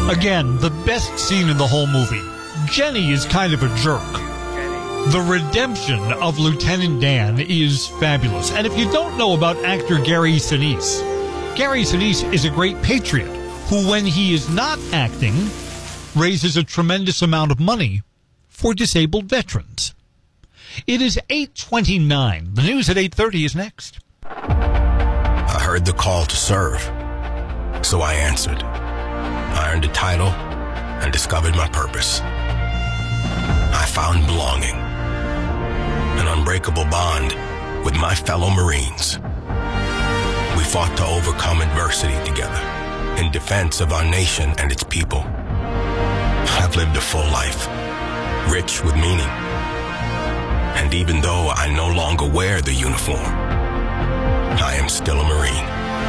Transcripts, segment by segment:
Again, the best scene in the whole movie. Jenny is kind of a jerk. The redemption of Lieutenant Dan is fabulous. And if you don't know about actor Gary Sinise is a great patriot who, when he is not acting, raises a tremendous amount of money for disabled veterans. It is 8:29. The news at 8:30 is next. I heard the call to serve, so I answered. I earned a title and discovered my purpose. I found belonging, an unbreakable bond with my fellow Marines. We fought to overcome adversity together in defense of our nation and its people. I've lived a full life, rich with meaning. And even though I no longer wear the uniform, I am still a Marine.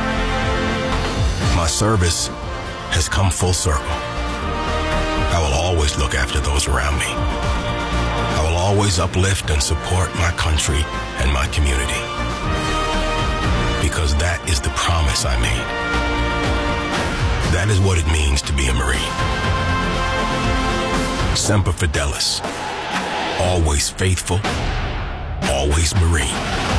My service has come full circle. I will always look after those around me. I will always uplift and support my country and my community. Because that is the promise I made. That is what it means to be a Marine. Semper Fidelis. Always faithful. Always Marine.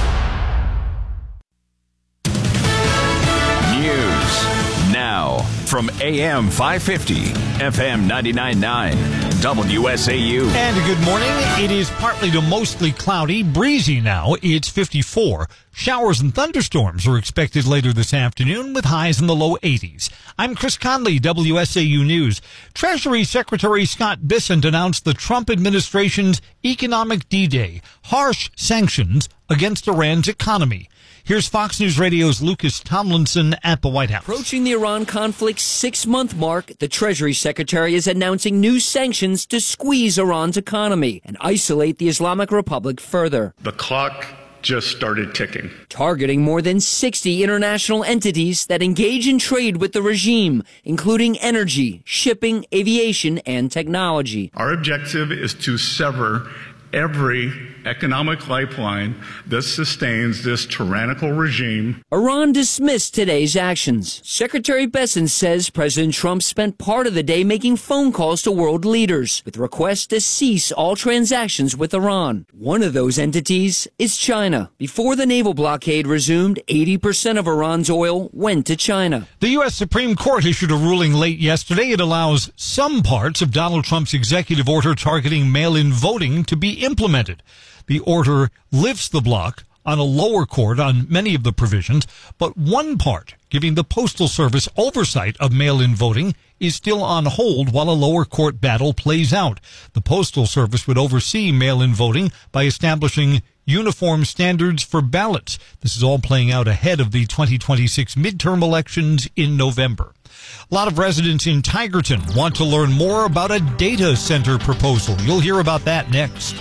Now, from AM 550, FM 99.9, WSAU. And good morning. It is partly to mostly cloudy, breezy now. It's 54. Showers and thunderstorms are expected later this afternoon with highs in the low 80s. I'm Chris Conley, WSAU News. Treasury Secretary Scott Bessent announced the Trump administration's economic D-Day, harsh sanctions against Iran's economy. Here's Fox News Radio's Lucas Tomlinson at the White House. Approaching the Iran conflict's 6-month mark, the Treasury Secretary is announcing new sanctions to squeeze Iran's economy and isolate the Islamic Republic further. The clock just started ticking. Targeting more than 60 international entities that engage in trade with the regime, including energy, shipping, aviation, and technology. Our objective is to sever every economic lifeline that sustains this tyrannical regime. Iran dismissed today's actions. Secretary Bessent says President Trump spent part of the day making phone calls to world leaders with requests to cease all transactions with Iran. One of those entities is China. Before the naval blockade resumed, 80% of Iran's oil went to China. The U.S. Supreme Court issued a ruling late yesterday. It allows some parts of Donald Trump's executive order targeting mail-in voting to be implemented. The order lifts the block on a lower court on many of the provisions, but one part, giving the Postal Service oversight of mail-in voting, is still on hold while a lower court battle plays out. The Postal Service would oversee mail-in voting by establishing uniform standards for ballots. This is all playing out ahead of the 2026 midterm elections in November. A lot of residents in Tigerton want to learn more about a data center proposal. You'll hear about that next.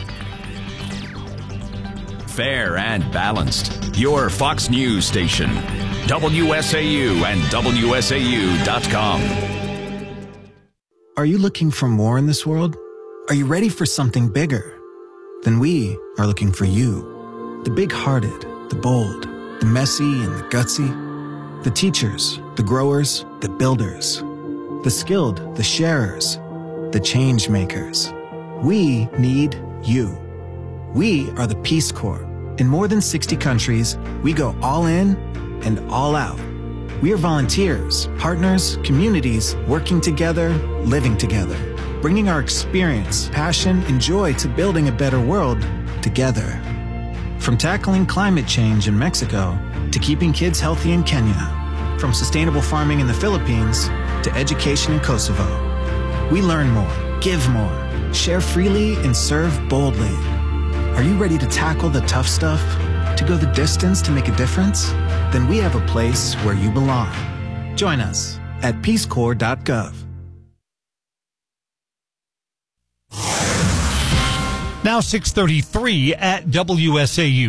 Fair and balanced. Your Fox News station. WSAU and WSAU.com. Are you looking for more in this world? Are you ready for something bigger? Then we are looking for you. The big-hearted, the bold, the messy and the gutsy. The teachers, the growers, the builders. The skilled, the sharers, the change makers. We need you. We are the Peace Corps. In more than 60 countries, we go all in and all out. We are volunteers, partners, communities, working together, living together, bringing our experience, passion, and joy to building a better world together. From tackling climate change in Mexico to keeping kids healthy in Kenya, from sustainable farming in the Philippines to education in Kosovo. We learn more, give more, share freely, and serve boldly. Are you ready to tackle the tough stuff? To go the distance to make a difference? Then we have a place where you belong. Join us at peacecorps.gov. Now 6:33 at WSAU.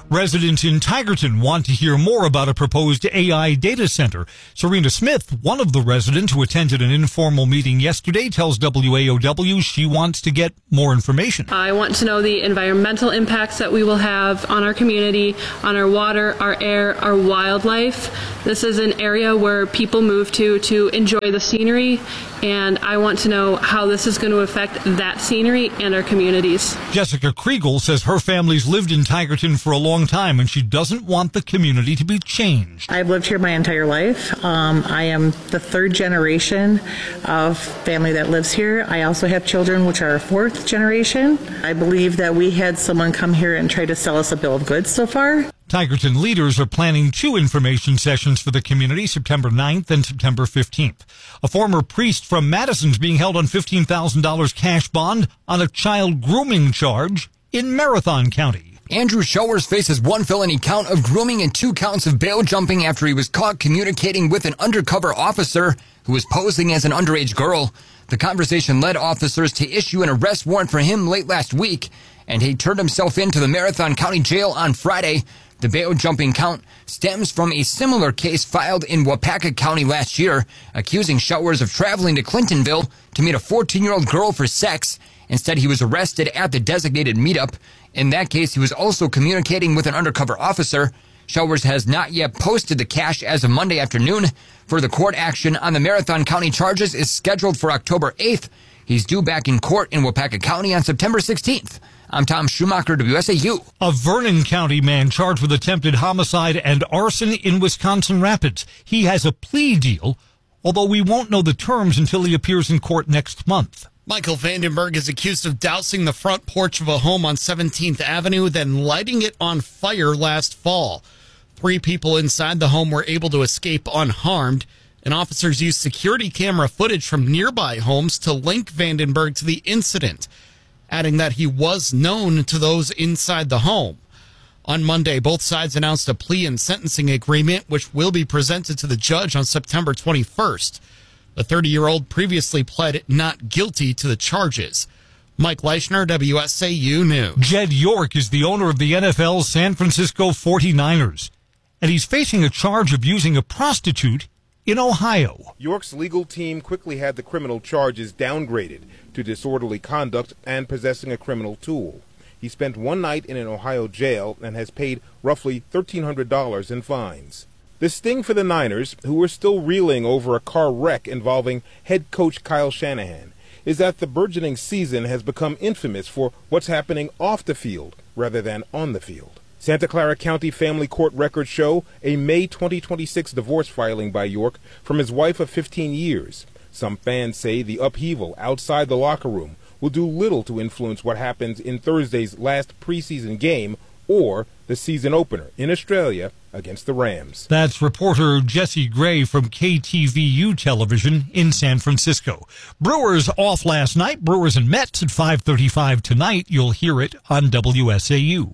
Residents in Tigerton want to hear more about a proposed AI data center. Serena Smith, one of the residents who attended an informal meeting yesterday, tells WAOW she wants to get more information. I want to know the environmental impacts that we will have on our community, on our water, our air, our wildlife. This is an area where people move to enjoy the scenery, and I want to know how this is going to affect that scenery and our communities. Jessica Kriegel says her family's lived in Tigerton for a long time, and she doesn't want the community to be changed. I've lived here my entire life. I am the third generation of family that lives here. I also have children which are fourth generation. I believe that we had someone come here and try to sell us a bill of goods so far. Tigerton leaders are planning 2 information sessions for the community, September 9th and September 15th. A former priest from Madison's being held on $15,000 cash bond on a child grooming charge in Marathon County. Andrew Showers faces 1 felony count of grooming and 2 counts of bail jumping after he was caught communicating with an undercover officer who was posing as an underage girl. The conversation led officers to issue an arrest warrant for him late last week, and he turned himself into the Marathon County Jail on Friday. The bail jumping count stems from a similar case filed in Wapaka County last year, accusing Showers of traveling to Clintonville to meet a 14-year-old girl for sex. Instead, he was arrested at the designated meetup. In that case, he was also communicating with an undercover officer. Showers has not yet posted the cash as of Monday afternoon. Further court action on the Marathon County charges is scheduled for October 8th. He's due back in court in Wapaka County on September 16th. I'm Tom Schumacher, WSAU. A Vernon County man charged with attempted homicide and arson in Wisconsin Rapids. He has a plea deal, although we won't know the terms until he appears in court next month. Michael Vandenberg is accused of dousing the front porch of a home on 17th Avenue, then lighting it on fire last fall. 3 people inside the home were able to escape unharmed, and officers used security camera footage from nearby homes to link Vandenberg to the incident, adding that he was known to those inside the home. On Monday, both sides announced a plea and sentencing agreement, which will be presented to the judge on September 21st. The 30-year-old previously pled not guilty to the charges. Mike Leischner, WSAU News. Jed York is the owner of the NFL's San Francisco 49ers, and he's facing a charge of using a prostitute in Ohio. York's legal team quickly had the criminal charges downgraded to disorderly conduct and possessing a criminal tool. He spent 1 night in an Ohio jail and has paid roughly $1,300 in fines. The sting for the Niners, who are still reeling over a car wreck involving head coach Kyle Shanahan, is that the burgeoning season has become infamous for what's happening off the field rather than on the field. Santa Clara County Family Court records show a May 2026 divorce filing by York from his wife of 15 years. Some fans say the upheaval outside the locker room will do little to influence what happens in Thursday's last preseason game or the season opener in Australia against the Rams. That's reporter Jesse Gray from KTVU Television in San Francisco. Brewers off last night. Brewers and Mets at 5:35 tonight. You'll hear it on WSAU.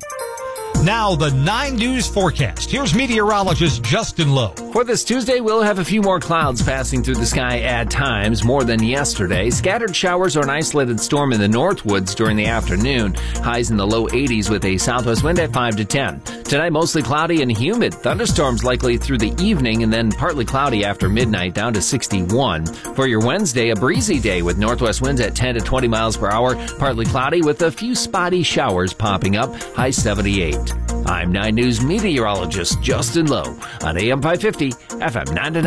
Now, the 9 News forecast. Here's meteorologist Justin Lowe. For this Tuesday, we'll have a few more clouds passing through the sky at times, more than yesterday. Scattered showers or an isolated storm in the Northwoods during the afternoon. Highs in the low 80s with a southwest wind at 5 to 10. Tonight, mostly cloudy and humid. Thunderstorms likely through the evening and then partly cloudy after midnight, down to 61. For your Wednesday, a breezy day with northwest winds at 10 to 20 miles per hour. Partly cloudy with a few spotty showers popping up. High 78. I'm 9 News meteorologist Justin Lowe on AM 550, FM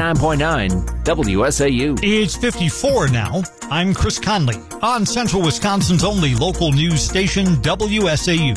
99.9, WSAU. It's 54 now. I'm Chris Conley on Central Wisconsin's only local news station, WSAU.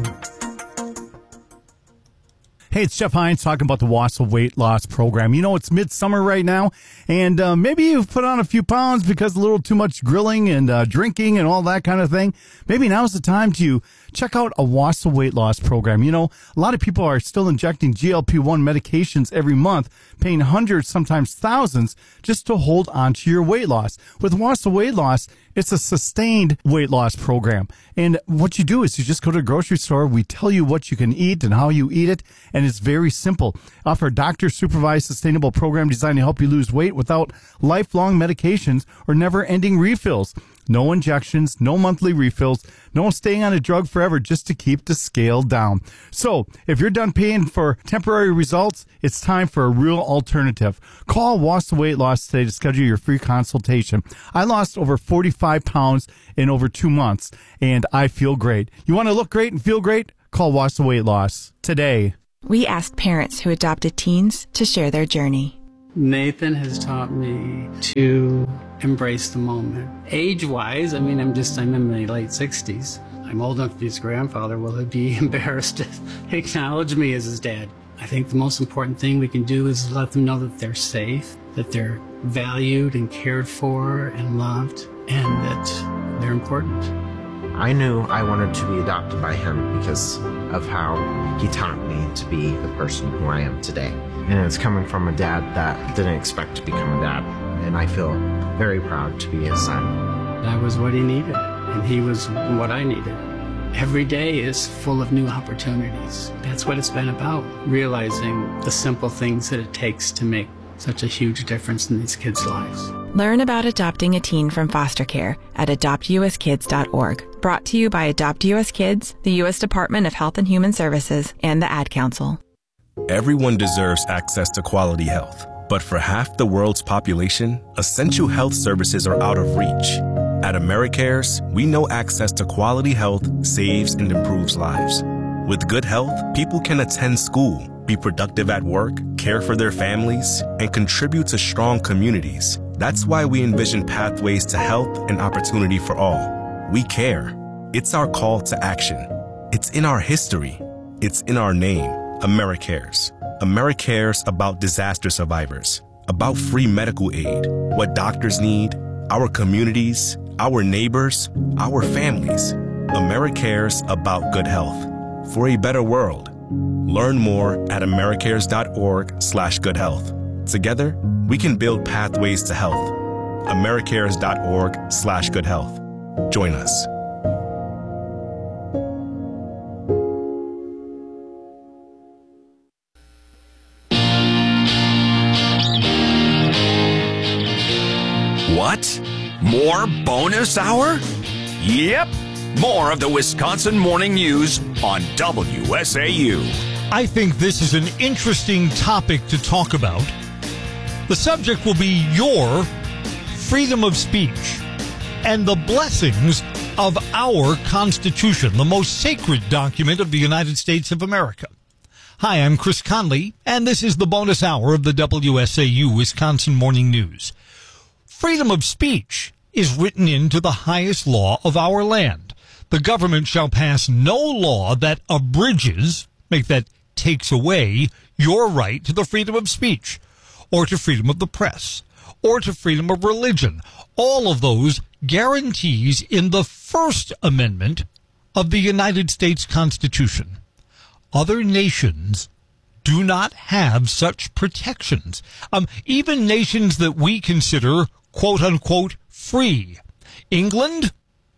Hey, it's Jeff Hines talking about the WASA weight loss program. You know, it's midsummer right now, and maybe you've put on a few pounds because a little too much grilling and drinking and all that kind of thing. Maybe now's the time to check out a WASA weight loss program. You know, a lot of people are still injecting GLP-1 medications every month, paying hundreds, sometimes thousands, just to hold on to your weight loss. With WASA weight loss, it's a sustained weight loss program. And what you do is you just go to the grocery store. We tell you what you can eat and how you eat it. And it's very simple. Offer a doctor-supervised sustainable program designed to help you lose weight without lifelong medications or never-ending refills. no injections, no monthly refills, no staying on a drug forever just to keep the scale down. So, if you're done paying for temporary results, it's time for a real alternative. Call Wassa Weight Loss today to schedule your free consultation. I lost over 45 pounds in over 2 months, and I feel great. You want to look great and feel great? Call Wassa Weight Loss today. We asked parents who adopted teens to share their journey. Nathan has taught me to embrace the moment. Age-wise, I'm in my late 60s. I'm old enough to be his grandfather. Will he be embarrassed to acknowledge me as his dad? I think the most important thing we can do is let them know that they're safe, that they're valued and cared for and loved, and that they're important. I knew I wanted to be adopted by him because of how he taught me to be the person who I am today. And it's coming from a dad that didn't expect to become a dad. And I feel very proud to be his son. I was what he needed, and he was what I needed. Every day is full of new opportunities. That's what it's been about, realizing the simple things that it takes to make such a huge difference in these kids' lives. Learn about adopting a teen from foster care at adoptuskids.org. Brought to you by Adopt US Kids, the U.S. Department of Health and Human Services, and the Ad Council. Everyone deserves access to quality health. But for half the world's population, essential health services are out of reach. At AmeriCares, we know access to quality health saves and improves lives. With good health, people can attend school, be productive at work, care for their families, and contribute to strong communities. That's why we envision pathways to health and opportunity for all. We care. It's our call to action. It's in our history. It's in our name, AmeriCares. AmeriCares about disaster survivors, about free medical aid, what doctors need, our communities, our neighbors, our families. AmeriCares about good health. For a better world. Learn more at americares.org/goodhealth. Together, we can build pathways to health. americares.org/goodhealth. Join us. What? More bonus hour? Yep. More of the Wisconsin Morning News on WSAU. I think this is an interesting topic to talk about. The subject will be your freedom of speech and the blessings of our Constitution, the most sacred document of the United States of America. Hi, I'm Chris Conley, and this is the bonus hour of the WSAU Wisconsin Morning News. Freedom of speech is written into the highest law of our land. The government shall pass no law that abridges, that takes away your right to the freedom of speech, or to freedom of the press, or to freedom of religion. All of those guarantees in the First Amendment of the United States Constitution. Other nations do not have such protections. Even nations that we consider, quote unquote, free. England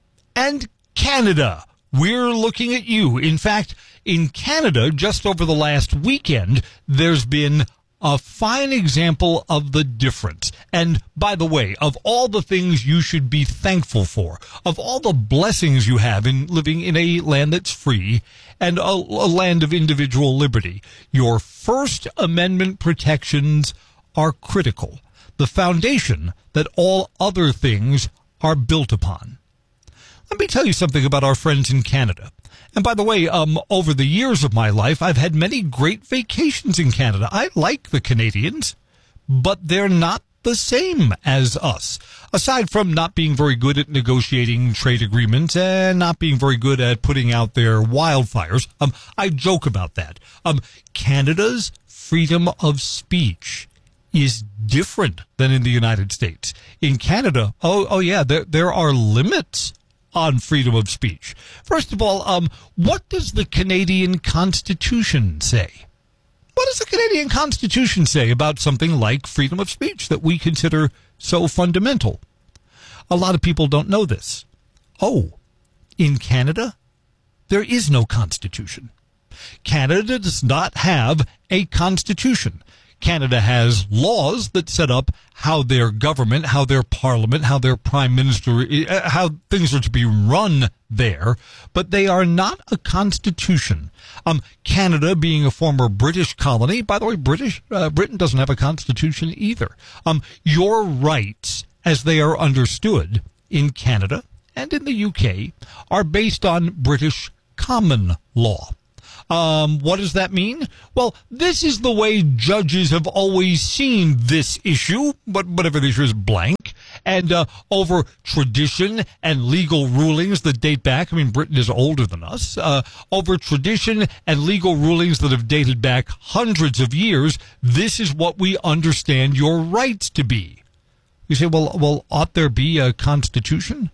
and Canada. We're looking at you. In fact, in Canada, just over the last weekend, there's been a fine example of the difference. And by the way, of all the things you should be thankful for, of all the blessings you have in living in a land that's free and a land of individual liberty, your First Amendment protections are critical, the foundation that all other things are built upon. Let me tell you something about our friends in Canada. And by the way, over the years of my life, I've had many great vacations in Canada. I like the Canadians, but they're not the same as us. Aside from not being very good at negotiating trade agreements and not being very good at putting out their wildfires, I joke about that. Canada's freedom of speech is different than in the United States. In Canada, there are limits on freedom of speech. First of all, what does the Canadian Constitution say? What does the Canadian Constitution say about something like freedom of speech that we consider so fundamental? A lot of people don't know this. In Canada, there is no constitution. Canada does not have a constitution. Canada has laws that set up how their government, how their parliament, how their prime minister, how things are to be run there, but they are not a constitution. Canada being a former British colony, by the way, Britain doesn't have a constitution either. Your rights, as they are understood in Canada and in the UK, are based on British common law. What does that mean? Well, this is the way judges have always seen this issue, but whatever the issue is, blank. And over tradition and legal rulings that date back, I mean, Britain is older than us, over tradition and legal rulings that have dated back hundreds of years, this is what we understand your rights to be. You say, well, ought there be a constitution?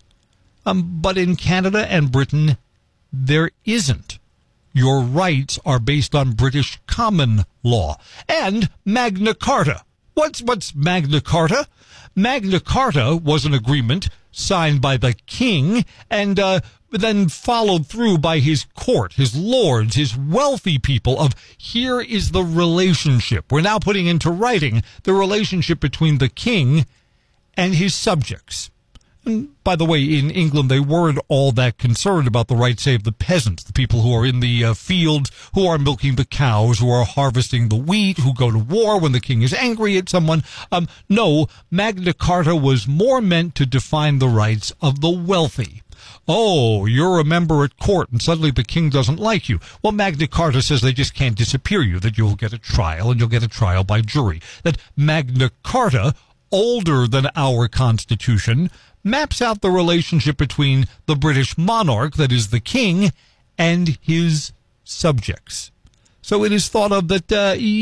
But in Canada and Britain, there isn't. Your rights are based on British common law and Magna Carta. What's Magna Carta? Magna Carta was an agreement signed by the king and then followed through by his court, his lords, his wealthy people of here is the relationship. We're now putting into writing the relationship between the king and his subjects. And by the way, in England, they weren't all that concerned about the rights, say, of the peasants, the people who are in the fields, who are milking the cows, who are harvesting the wheat, who go to war when the king is angry at someone. No, Magna Carta was more meant to define the rights of the wealthy. Oh, you're a member at court and suddenly the king doesn't like you. Well, Magna Carta says they just can't disappear you, that you'll get a trial and you'll get a trial by jury. That Magna Carta, older than our Constitution, maps out the relationship between the British monarch, that is the king, and his subjects. So it is thought of that,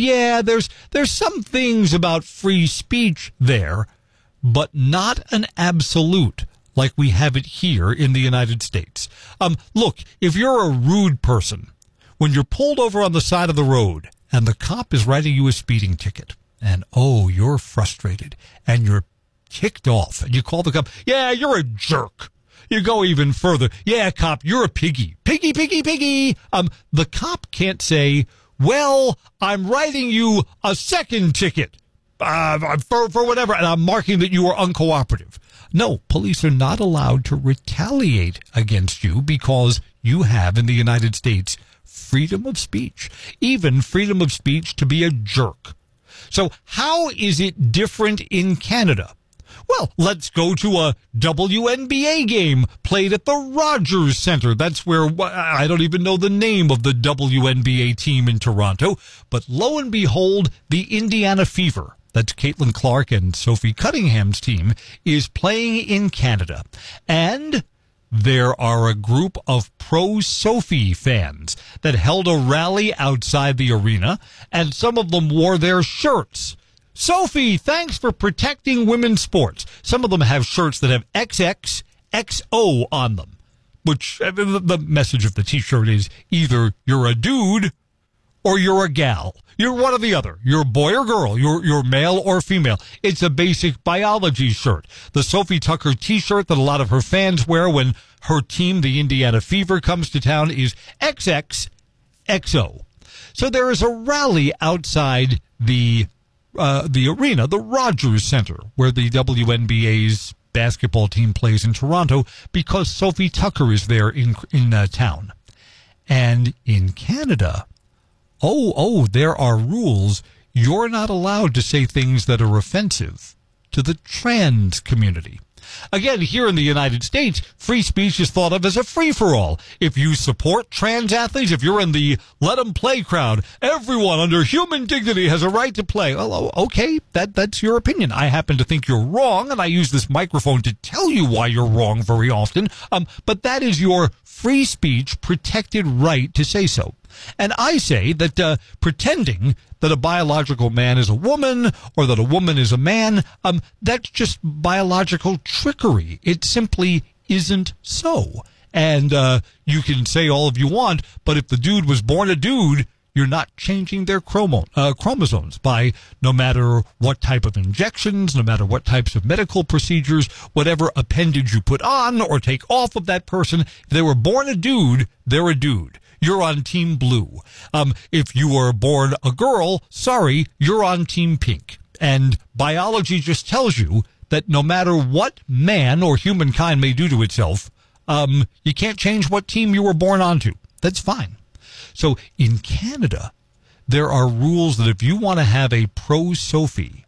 there's some things about free speech there, but not an absolute like we have it here in the United States. Look, if you're a rude person, when you're pulled over on the side of the road and the cop is writing you a speeding ticket, and you're frustrated and you're ticked off, and you call the cop, yeah, you're a jerk. You go even further. Yeah, cop, you're a piggy. Piggy, piggy, piggy. The cop can't say, well, I'm writing you a second ticket for whatever, and I'm marking that you are uncooperative. No, police are not allowed to retaliate against you because you have in the United States freedom of speech, even freedom of speech to be a jerk. So how is it different in Canada? Well, let's go to a WNBA game played at the Rogers Centre. That's where, I don't even know the name of the WNBA team in Toronto, but lo and behold, the Indiana Fever, that's Caitlin Clark and Sophie Cunningham's team, is playing in Canada. And there are a group of pro-Sophie fans that held a rally outside the arena, and some of them wore their shirts. Sophie, thanks for protecting women's sports. Some of them have shirts that have XXXO on them, which the message of the T-shirt is either you're a dude or you're a gal. You're one or the other. You're a boy or girl. You're male or female. It's a basic biology shirt. The Sophie Tucker T-shirt that a lot of her fans wear when her team, the Indiana Fever, comes to town is XXXO. So there is a rally outside the arena, the Rogers Centre, where the WNBA's basketball team plays in Toronto, because Sophie Tucker is there in town. And in Canada, there are rules. You're not allowed to say things that are offensive to the trans community. Again, here in the United States, free speech is thought of as a free-for-all. If you support trans athletes, if you're in the let them play crowd, everyone under human dignity has a right to play. Oh, okay, that's your opinion. I happen to think you're wrong, and I use this microphone to tell you why you're wrong very often. But that is your free speech protected right to say so. And I say that pretending that a biological man is a woman or that a woman is a man, that's just biological trickery. It simply isn't so. And you can say all of you want, but if the dude was born a dude, you're not changing their chromosomes by no matter what type of injections, no matter what types of medical procedures, whatever appendage you put on or take off of that person. If they were born a dude, they're a dude. you're on Team Blue. If you were born a girl, sorry, you're on Team Pink. And biology just tells you that no matter what man or humankind may do to itself, you can't change what team you were born onto. That's fine. So in Canada, there are rules that if you want to have a pro-Sophie,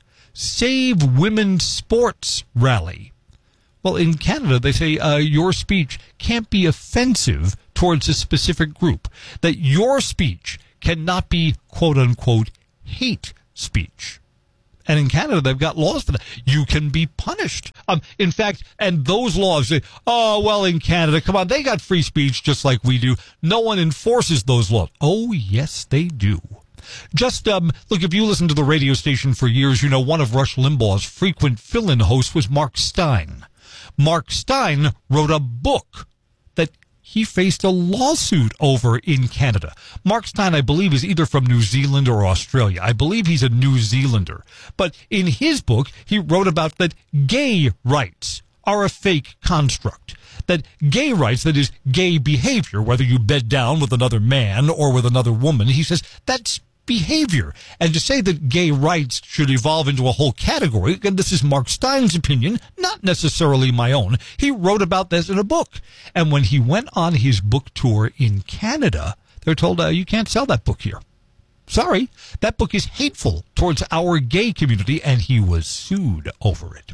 Save Women's Sports rally, well, in Canada, they say your speech can't be offensive towards a specific group, that your speech cannot be, quote-unquote, hate speech. And in Canada, they've got laws for that. You can be punished. In fact, and those laws say, oh, well, in Canada, come on, they got free speech just like we do. No one enforces those laws. Oh, yes, they do. Just, look, if you listen to the radio station for years, you know one of Rush Limbaugh's frequent fill-in hosts was Mark Steyn. Mark Steyn wrote a book that he faced a lawsuit over in Canada. Mark Steyn, I believe, is either from New Zealand or Australia. I believe he's a New Zealander. But in his book, he wrote about that gay rights are a fake construct. That gay rights, that is, gay behavior, whether you bed down with another man or with another woman, he says that's behavior. And to say that gay rights should evolve into a whole category, and this is Mark Steyn's opinion, not necessarily my own, he wrote about this in a book. And when he went on his book tour in Canada, they're told, you can't sell that book here. Sorry, that book is hateful towards our gay community, and he was sued over it.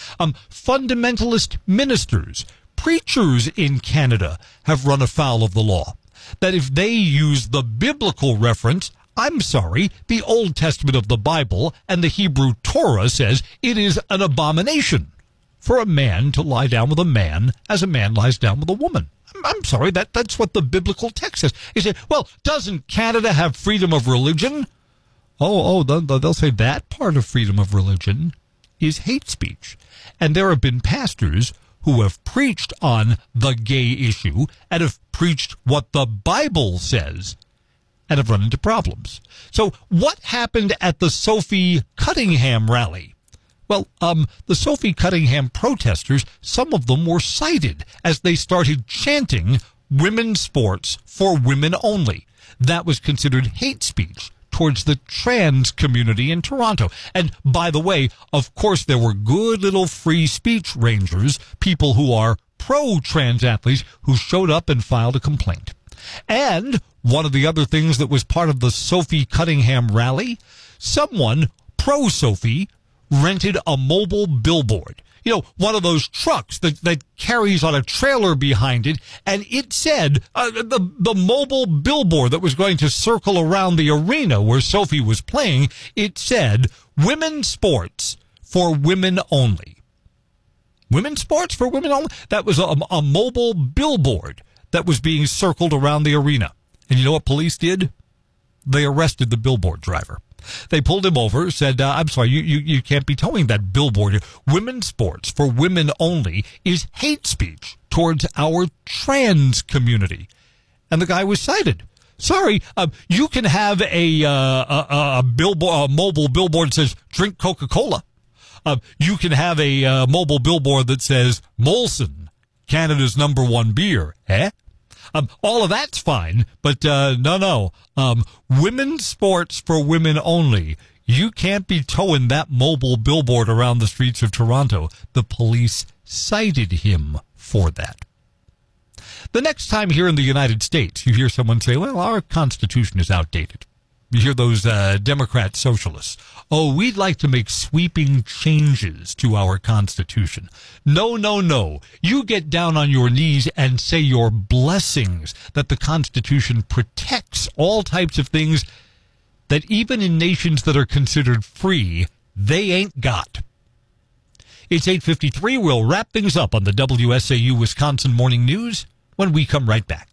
Fundamentalist ministers, preachers in Canada have run afoul of the law. That if they use the biblical reference, I'm sorry, the Old Testament of the Bible and the Hebrew Torah says it is an abomination for a man to lie down with a man as a man lies down with a woman. I'm sorry, that's what the biblical text says. You say, well, doesn't Canada have freedom of religion? They'll say that part of freedom of religion is hate speech. And there have been pastors who have preached on the gay issue and have preached what the Bible says and have run into problems. So what happened at the Sophie Cunningham rally? Well, the Sophie Cunningham protesters, some of them were cited as they started chanting women's sports for women only. That was considered hate speech towards the trans community in Toronto. And by the way, of course, there were good little free speech rangers, people who are pro-trans athletes who showed up and filed a complaint. And one of the other things that was part of the Sophie Cunningham rally, someone, pro-Sophie, rented a mobile billboard. You know, one of those trucks that carries on a trailer behind it, and it said, the mobile billboard that was going to circle around the arena where Sophie was playing, it said, women's sports for women only. Women's sports for women only? That was a mobile billboard that was being circled around the arena. And you know what police did? They arrested the billboard driver. They pulled him over, said, I'm sorry, you can't be towing that billboard. Women's sports for women only is hate speech towards our trans community. And the guy was cited. Sorry, you can have a billboard, a mobile billboard that says, drink Coca-Cola. You can have a mobile billboard that says, Molson, Canada's #1 beer. All of that's fine, but no. Women's sports for women only. You can't be towing that mobile billboard around the streets of Toronto. The police cited him for that. The next time here in the United States, you hear someone say, well, our Constitution is outdated. You hear those Democrat socialists. Oh, we'd like to make sweeping changes to our Constitution. No. You get down on your knees and say your blessings that the Constitution protects all types of things that even in nations that are considered free, they ain't got. It's 8:53. We'll wrap things up on the WSAU Wisconsin Morning News when we come right back.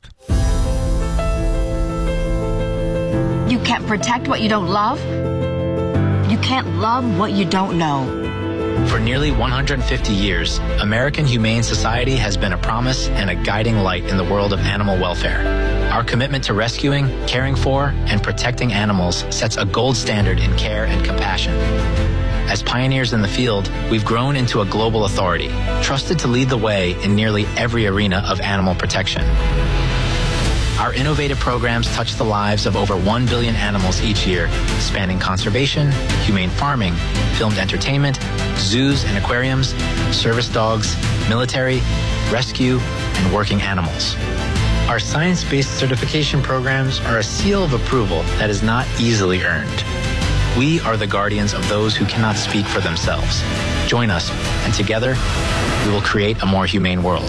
You can't protect what you don't love. You can't love what you don't know. For nearly 150 years, American Humane Society has been a promise and a guiding light in the world of animal welfare. Our commitment to rescuing, caring for, and protecting animals sets a gold standard in care and compassion. As pioneers in the field, we've grown into a global authority, trusted to lead the way in nearly every arena of animal protection. Our innovative programs touch the lives of over 1 billion animals each year, spanning conservation, humane farming, filmed entertainment, zoos and aquariums, service dogs, military, rescue, and working animals. Our science-based certification programs are a seal of approval that is not easily earned. We are the guardians of those who cannot speak for themselves. Join us, and together, we will create a more humane world.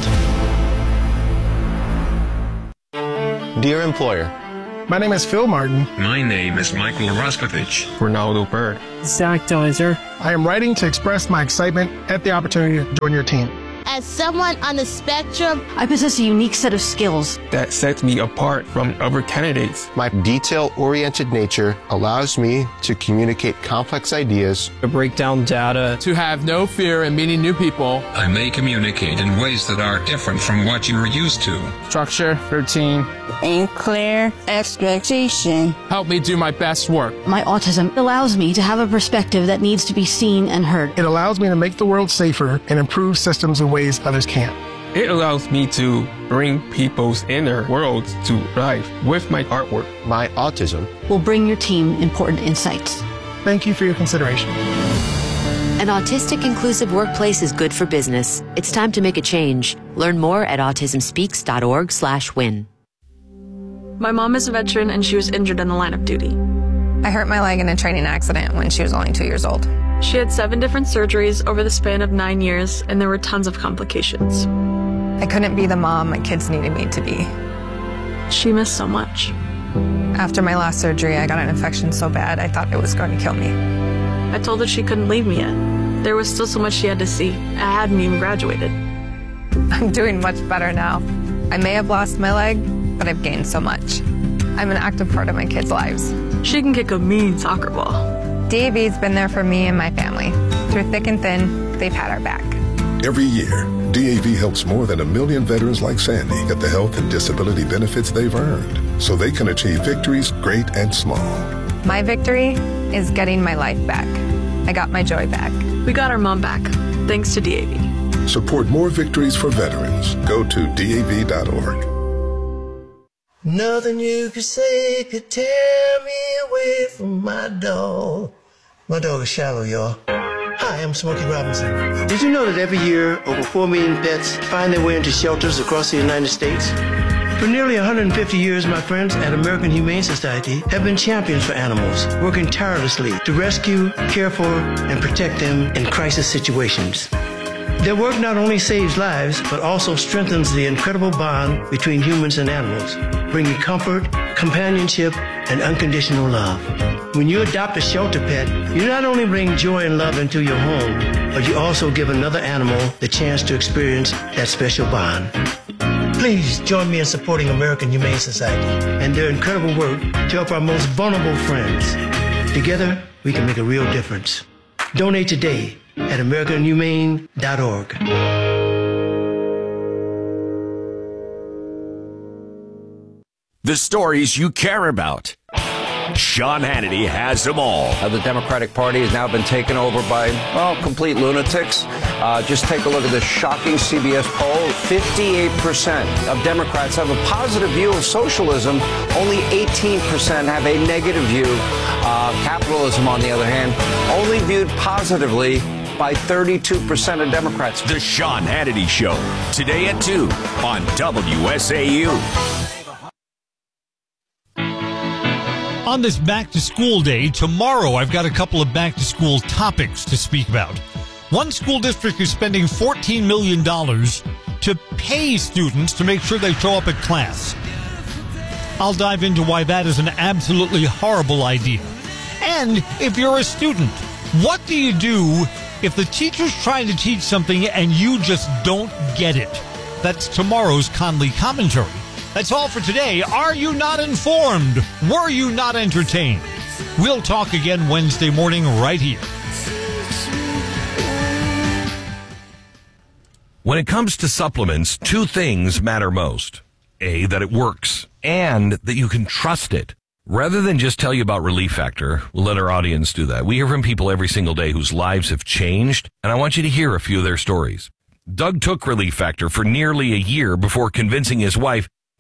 Dear employer, my name is Phil Martin. My name is Michael Raskovich. Ronaldo Bird. Zach Deiser. I am writing to express my excitement at the opportunity to join your team. As someone on the spectrum, I possess a unique set of skills that sets me apart from other candidates. My detail-oriented nature allows me to communicate complex ideas, to break down data, to have no fear in meeting new people. I may communicate in ways that are different from what you are used to. Structure, routine, and clear expectation help me do my best work. My autism allows me to have a perspective that needs to be seen and heard. It allows me to make the world safer and improve systems in ways others can't. It allows me to bring people's inner worlds to life with my artwork. My autism will bring your team important insights. Thank you for your consideration. An autistic inclusive workplace is good for business. It's time to make a change. Learn more at autismspeaks.org/win. My mom is a veteran and she was injured in the line of duty. I hurt my leg in a training accident when she was only 2 years old. She had 7 different surgeries over the span of 9 years, and there were tons of complications. I couldn't be the mom my kids needed me to be. She missed so much. After my last surgery, I got an infection so bad I thought it was going to kill me. I told her she couldn't leave me yet. There was still so much she had to see. I hadn't even graduated. I'm doing much better now. I may have lost my leg, but I've gained so much. I'm an active part of my kids' lives. She can kick a mean soccer ball. DAV's been there for me and my family. Through thick and thin, they've had our back. Every year, DAV helps more than 1 million veterans like Sandy get the health and disability benefits they've earned so they can achieve victories great and small. My victory is getting my life back. I got my joy back. We got our mom back, thanks to DAV. Support more victories for veterans. Go to DAV.org. Nothing you could say could tear me away from my dog. My dog is Shallow, y'all. Hi, I'm Smokey Robinson. Did you know that every year, over 4 million pets find their way into shelters across the United States? For nearly 150 years, my friends at American Humane Society have been champions for animals, working tirelessly to rescue, care for, and protect them in crisis situations. Their work not only saves lives, but also strengthens the incredible bond between humans and animals, bringing comfort, companionship, and unconditional love. When you adopt a shelter pet, you not only bring joy and love into your home, but you also give another animal the chance to experience that special bond. Please join me in supporting American Humane Society and their incredible work to help our most vulnerable friends. Together, we can make a real difference. Donate today at AmericanHumane.org. The stories you care about. Sean Hannity has them all. The Democratic Party has now been taken over by, well, complete lunatics. Just take a look at this shocking CBS poll. 58% of Democrats have a positive view of socialism. Only 18% have a negative view. Capitalism, on the other hand, only viewed positively by 32% of Democrats. The Sean Hannity Show, today at 2 on WSAU. On this back-to-school day, tomorrow I've got a couple of back-to-school topics to speak about. One school district is spending $14 million to pay students to make sure they show up at class. I'll dive into why that is an absolutely horrible idea. And if you're a student, what do you do if the teacher's trying to teach something and you just don't get it? That's tomorrow's Conley Commentary. That's all for today. Are you not informed? Were you not entertained? We'll talk again Wednesday morning right here. When it comes to supplements, 2 things matter most. A, that it works, and that you can trust it. Rather than just tell you about Relief Factor, we'll let our audience do that. We hear from people every single day whose lives have changed, and I want you to hear a few of their stories. Doug took Relief Factor for nearly a year before convincing his wife,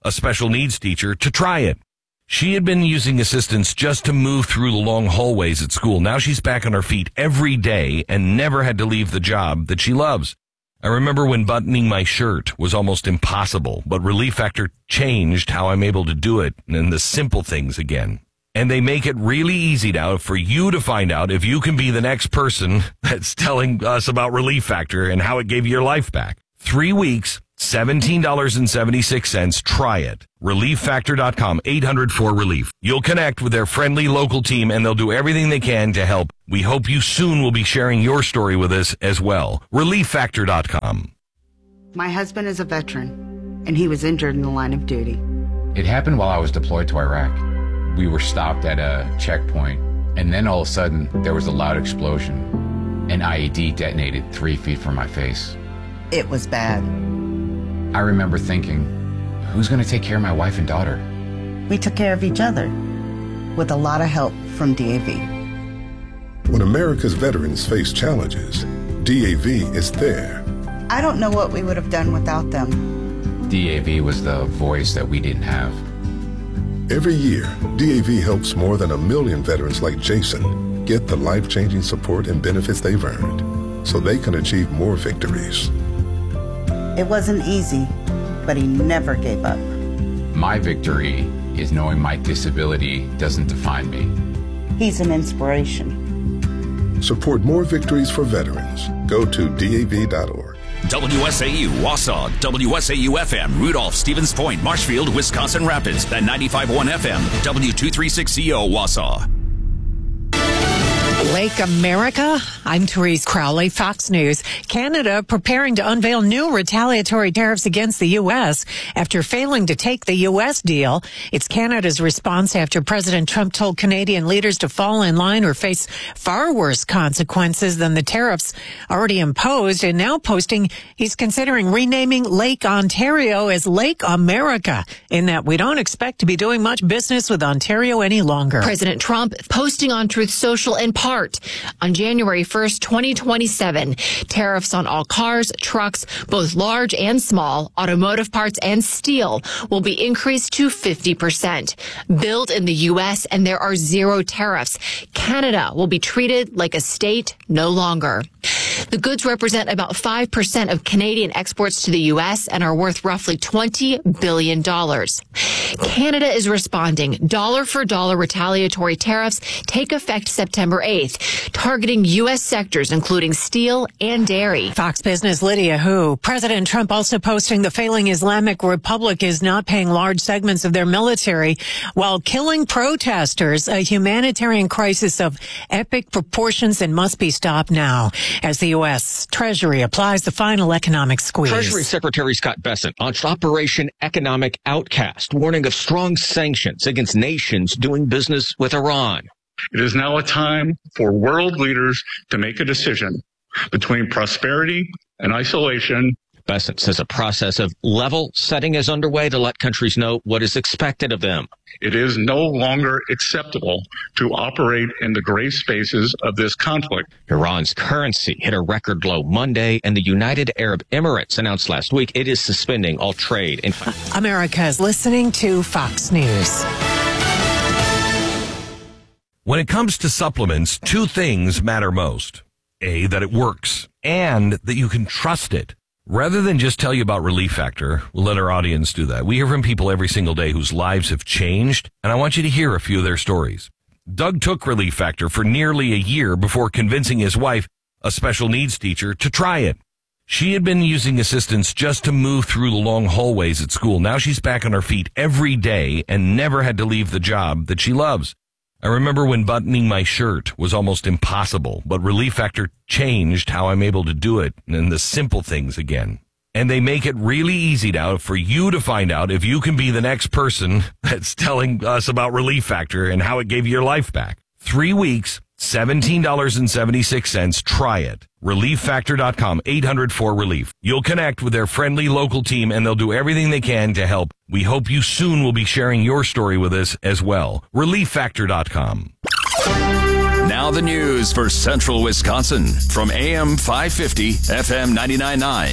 a special needs teacher, to try it. She had been using assistance just to move through the long hallways at school. Now she's back on her feet every day and never had to leave the job that she loves. I remember when buttoning my shirt was almost impossible, but Relief Factor changed how I'm able to do it and the simple things again. And they make it really easy now for you to find out if you can be the next person that's telling us about Relief Factor and how it gave you your life back. 3 weeks, $17.76. Try it. ReliefFactor.com, 800-4RELIEF. You'll connect with their friendly local team and they'll do everything they can to help. We hope you soon will be sharing your story with us as well. ReliefFactor.com. My husband is a veteran and he was injured in the line of duty. It happened while I was deployed to Iraq. We were stopped at a checkpoint and then all of a sudden there was a loud explosion. An IED detonated 3 feet from my face. It was bad. I remember thinking, who's going to take care of my wife and daughter? We took care of each other with a lot of help from DAV. When America's veterans face challenges, DAV is there. I don't know what we would have done without them. DAV was the voice that we didn't have. Every year, DAV helps more than 1 million veterans like Jason get the life-changing support and benefits they've earned so they can achieve more victories. It wasn't easy, but he never gave up. My victory is knowing my disability doesn't define me. He's an inspiration. Support more victories for veterans. Go to DAV.org. WSAU, Wausau, WSAU-FM, Rudolph, Stevens Point, Marshfield, Wisconsin Rapids, and 95.1 FM, W236CO, Wausau. Lake America. I'm Therese Crowley, Fox News. Canada preparing to unveil new retaliatory tariffs against the U.S. after failing to take the U.S. deal. It's Canada's response after President Trump told Canadian leaders to fall in line or face far worse consequences than the tariffs already imposed, and now posting he's considering renaming Lake Ontario as Lake America, in that we don't expect to be doing much business with Ontario any longer. President Trump posting on Truth Social in part, on January 1st, 2027, tariffs on all cars, trucks, both large and small, automotive parts and steel will be increased to 50%. Built in the U.S. and there are zero tariffs. Canada will be treated like a state no longer. The goods represent about 5% of Canadian exports to the U.S. and are worth roughly $20 billion. Canada is responding. Dollar-for-dollar retaliatory tariffs take effect September 8th, targeting U.S. sectors including steel and dairy. Fox Business' Lydia Hu. President Trump also posting the failing Islamic Republic is not paying large segments of their military while killing protesters, a humanitarian crisis of epic proportions and must be stopped now, as the U.S. Treasury applies the final economic squeeze. Treasury Secretary Scott Bessent launched Operation Economic Outcast, warning of strong sanctions against nations doing business with Iran. It is now a time for world leaders to make a decision between prosperity and isolation. Bessent says a process of level setting is underway to let countries know what is expected of them. It is no longer acceptable to operate in the gray spaces of this conflict. Iran's currency hit a record low Monday, and the United Arab Emirates announced last week it is suspending all trade. America is listening to Fox News. When it comes to supplements, 2 things matter most. A, that it works, and that you can trust it. Rather than just tell you about Relief Factor, we'll let our audience do that. We hear from people every single day whose lives have changed, and I want you to hear a few of their stories. Doug took Relief Factor for nearly a year before convincing his wife, a special needs teacher, to try it. She had been using assistance just to move through the long hallways at school. Now she's back on her feet every day and never had to leave the job that she loves. I remember when buttoning my shirt was almost impossible, but Relief Factor changed how I'm able to do it and the simple things again. And they make it really easy now for you to find out if you can be the next person that's telling us about Relief Factor and how it gave you your life back. 3 weeks, $17.76. Try it. ReliefFactor.com, 800-4RELIEF. You'll connect with their friendly local team and they'll do everything they can to help. We hope you soon will be sharing your story with us as well. ReliefFactor.com. Now Now the news for Central Wisconsin from AM 550, FM 99.9,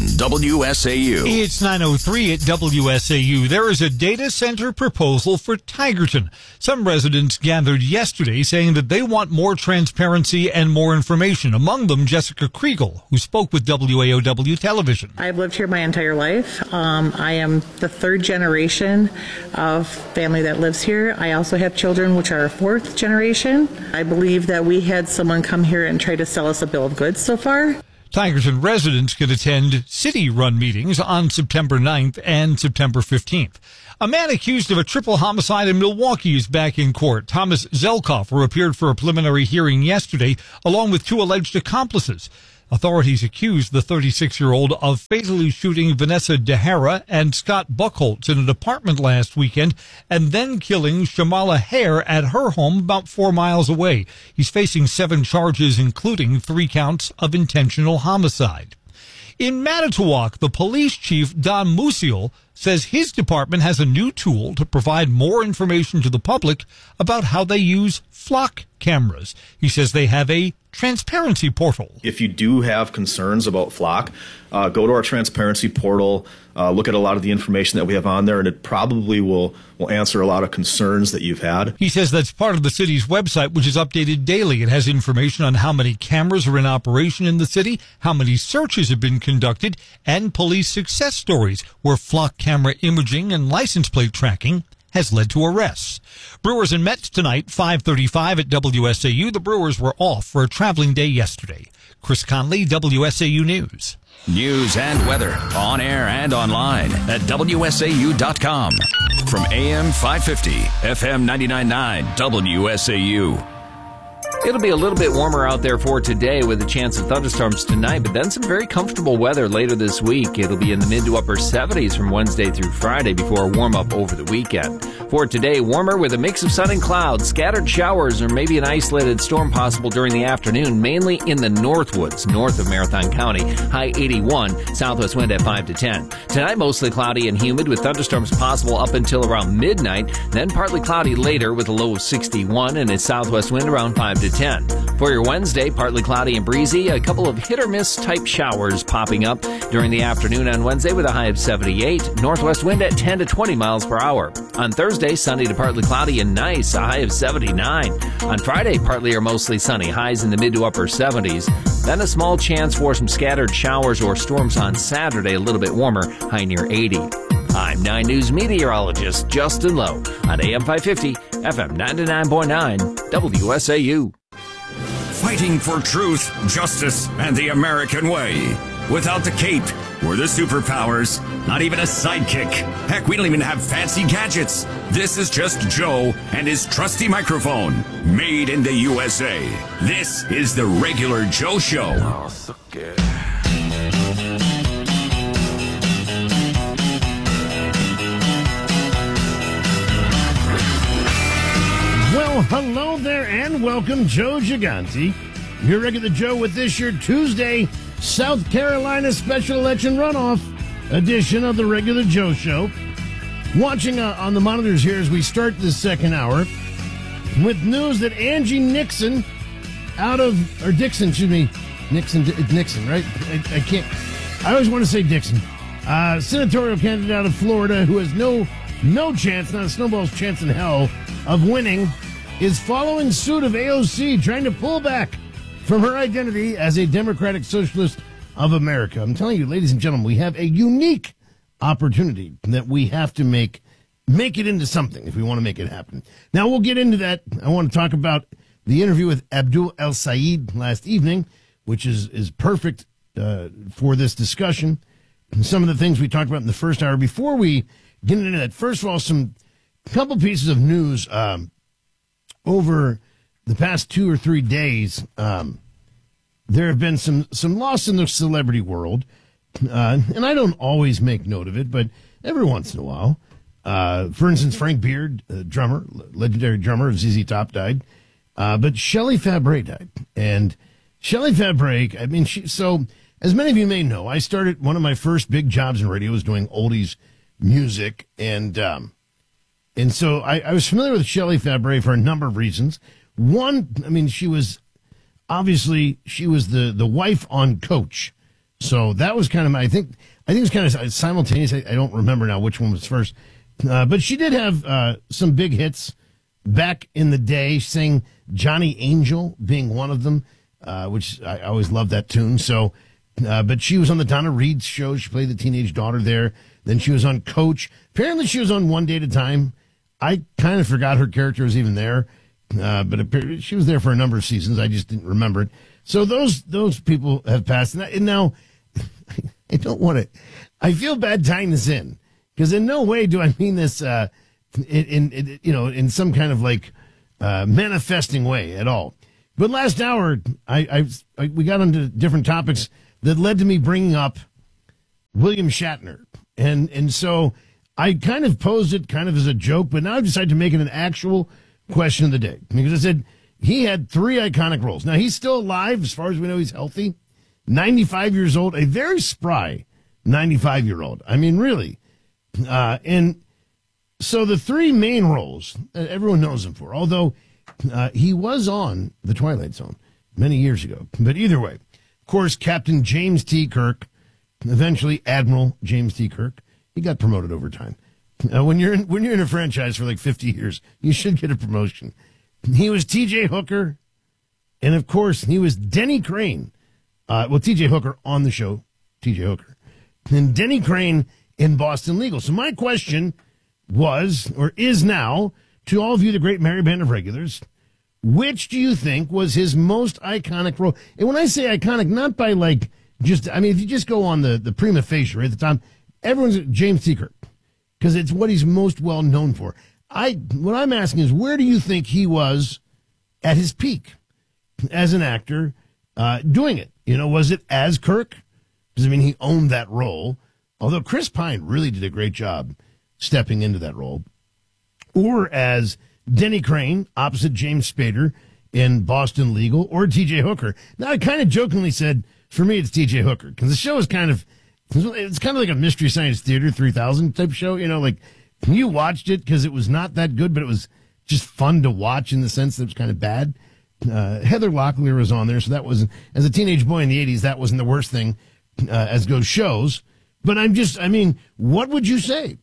WSAU. It's 9:03 at WSAU. There is a data center proposal for Tigerton. Some residents gathered yesterday saying that they want more transparency and more information. Among them, Jessica Kriegel, who spoke with WAOW Television. I've lived here my entire life. I am the third generation of family that lives here. I also have children, which are a fourth generation. I believe that we had someone come here and try to sell us a bill of goods so far. Tigerton residents can attend city-run meetings on September 9th and September 15th. A man accused of a triple homicide in Milwaukee is back in court. Thomas Zelkoffer appeared for a preliminary hearing yesterday, along with two alleged accomplices. Authorities accused the 36-year-old of fatally shooting Vanessa DeHara and Scott Buchholz in an apartment last weekend and then killing Shamala Hare at her home about 4 miles away. He's facing 7 charges, including 3 counts of intentional homicide. In Manitowoc, the police chief, Don Musial, says his department has a new tool to provide more information to the public about how they use flock cameras. He says they have a transparency portal. If you do have concerns about flock, go to our transparency portal, look at a lot of the information that we have on there, and it probably will answer a lot of concerns that you've had. He says that's part of the city's website, which is updated daily. It has information on how many cameras are in operation in the city, how many searches have been conducted, and police success stories where flock camera imaging and license plate tracking has led to arrests. Brewers and Mets tonight, 5:35 at WSAU. The Brewers were off for a traveling day yesterday. Chris Conley, WSAU News. News and weather on air and online at WSAU.com. From AM 550, FM 99.9, WSAU. It'll be a little bit warmer out there for today with a chance of thunderstorms tonight, but then some very comfortable weather later this week. It'll be in the mid to upper 70s from Wednesday through Friday before a warm up over the weekend. For today, warmer with a mix of sun and clouds, scattered showers, or maybe an isolated storm possible during the afternoon, mainly in the Northwoods, north of Marathon County. High 81, southwest wind at 5 to 10. Tonight, mostly cloudy and humid with thunderstorms possible up until around midnight, then partly cloudy later with a low of 61 and a southwest wind around 5 to 10. For your Wednesday, partly cloudy and breezy, a couple of hit-or-miss type showers popping up during the afternoon on Wednesday with a high of 78, northwest wind at 10 to 20 miles per hour. On Thursday, sunny to partly cloudy and nice, a high of 79. On Friday, partly or mostly sunny, highs in the mid to upper 70s. Then a small chance for some scattered showers or storms on Saturday, a little bit warmer, high near 80. I'm 9 News meteorologist Justin Lowe on AM 550, FM 99.9, WSAU. Fighting for truth, justice, and the American way. Without the cape or the superpowers, not even a sidekick. Heck, we don't even have fancy gadgets. This is just Joe and his trusty microphone, made in the USA. This is the Regular Joe Show. Oh, so good. Well, hello there and welcome, Joe Gigante. Your Regular Joe with this your Tuesday South Carolina special election runoff edition of the Regular Joe Show. Watching on the monitors here as we start this second hour with news that Angie Nixon Dixon, right? I can't, I always want to say Dixon. Senatorial candidate out of Florida who has no chance, not a snowball's chance in hell, of winning, is following suit of AOC, trying to pull back from her identity as a Democratic Socialist of America. I'm telling you, ladies and gentlemen, we have a unique opportunity that we have to make it into something if we want to make it happen. Now, we'll get into that. I want to talk about the interview with Abdul El-Sayed last evening, which is perfect for this discussion. And some of the things we talked about in the first hour. Before we get into that, first of all, couple pieces of news over the past 2 or 3 days. There have been some loss in the celebrity world, and I don't always make note of it, but every once in a while. For instance, Frank Beard, legendary drummer of ZZ Top, died. But Shelley Fabares died. And Shelley Fabares, so as many of you may know, I started one of my first big jobs in radio was doing oldies music, and so I was familiar with Shelley Fabares for a number of reasons. One, she was obviously she was the wife on Coach. So that was kind of, I think it was kind of simultaneous. I don't remember now which one was first. But she did have some big hits back in the day, sang Johnny Angel being one of them, which I always loved that tune. So, but she was on the Donna Reed show. She played the teenage daughter there. Then she was on Coach. Apparently she was on One Day at a Time. I kind of forgot her character was even there. But she was there for a number of seasons. I just didn't remember it. So those people have passed. And now I don't want to, I feel bad tying this in because in no way do I mean this, in some kind of like, manifesting way at all. But last hour, we got onto different topics that led to me bringing up William Shatner. And so I kind of posed it kind of as a joke, but now I've decided to make it an actual question of the day. Because I said he had 3 iconic roles. Now, he's still alive. As far as we know, he's healthy. 95 years old, a very spry 95-year-old. I mean, really. And so the 3 main roles, everyone knows him for, although he was on The Twilight Zone many years ago. But either way, of course, Captain James T. Kirk, eventually Admiral James T. Kirk, he got promoted over time. When you're in a franchise for like 50 years, you should get a promotion. He was T.J. Hooker, and of course, he was Denny Crane. T.J. Hooker on the show, T.J. Hooker, and Denny Crane in Boston Legal. So my question was, or is now, to all of you, the great merry band of regulars, which do you think was his most iconic role? And when I say iconic, not by like just, I mean, if you just go on the prima facie right at the time, everyone's James T. Kirk, because it's what he's most well known for. What I'm asking is, where do you think he was at his peak as an actor doing it? You know, was it as Kirk? Because, I mean, he owned that role. Although Chris Pine really did a great job stepping into that role. Or as Denny Crane, opposite James Spader in Boston Legal, or T.J. Hooker. Now, I kind of jokingly said, for me, it's T.J. Hooker, because the show is it's kind of like a Mystery Science Theater 3000 type show. You know, like, you watched it because it was not that good, but it was just fun to watch in the sense that it was kind of bad. Heather Locklear was on there, so that wasn't, as a teenage boy in the 80s, that wasn't the worst thing as goes shows. But what would you say?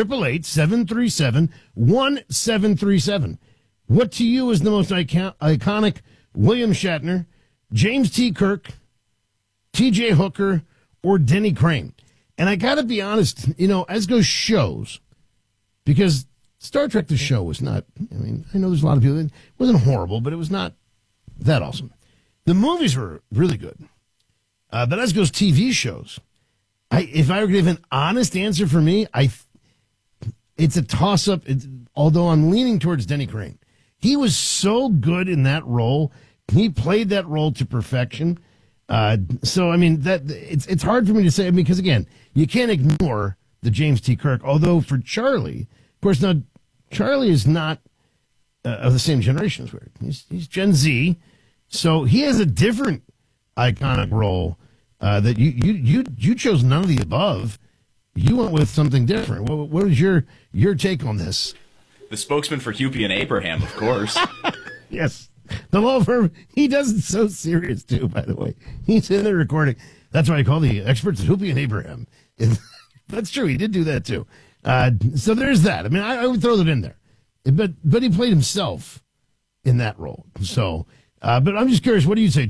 888-737-1737. What to you is the most iconic William Shatner, James T. Kirk, T.J. Hooker, or Denny Crane? And I got to be honest, as goes shows, because Star Trek the show was not, I know there's a lot of people, it wasn't horrible, but it was not that awesome. The movies were really good. But as goes TV shows, if I were to give an honest answer for me, it's a toss-up, although I'm leaning towards Denny Crane. He was so good in that role. He played that role to perfection. It's hard for me to say, because, again, you can't ignore the James T. Kirk, although for Charlie, of course, now, Charlie is not of the same generation as we are. He's Gen Z, so he has a different iconic role that you chose none of the above. You went with something different. What is your take on this? The spokesman for Hupy and Abraham, of course. Yes. The law firm, he does it so serious, too, by the way. He's in there recording. That's why I call the experts Hupy and Abraham. That's true. He did do that, too. So there's that. I would throw that in there. But he played himself in that role. So, but I'm just curious, what do you say?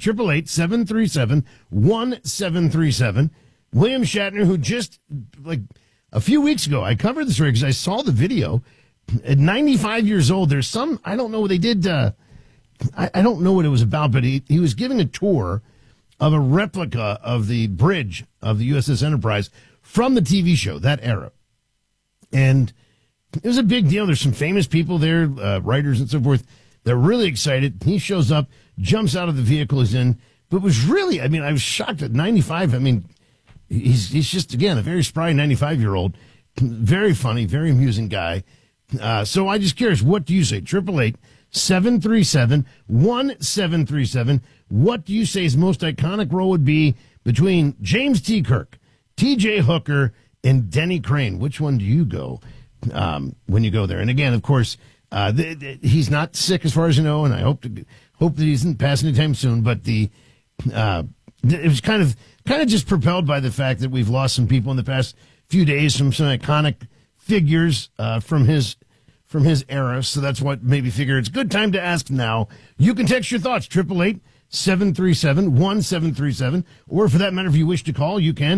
888-737-1737. William Shatner, who just, like, a few weeks ago, I covered this story because I saw the video. At 95 years old, there's some, I don't know what they did, I don't know what it was about, but he was giving a tour of a replica of the bridge of the USS Enterprise from the TV show, that era. And it was a big deal. There's some famous people there, writers and so forth. They're really excited. He shows up, jumps out of the vehicle he's in, but was really, I was shocked at 95. He's just, again, a very spry 95-year-old, very funny, very amusing guy. So I'm just curious, what do you say? 888-737-1737. What do you say his most iconic role would be between James T. Kirk, T.J. Hooker, and Denny Crane? Which one do you go when you go there? And again, of course, He's not sick as far as you know, and I hope that he isn't passing anytime soon. But it was kind of just propelled by the fact that we've lost some people in the past few days, some iconic figures from his era. So that's what made me figure it's a good time to ask now. You can text your thoughts, 888-737-1737, or for that matter, if you wish to call, you can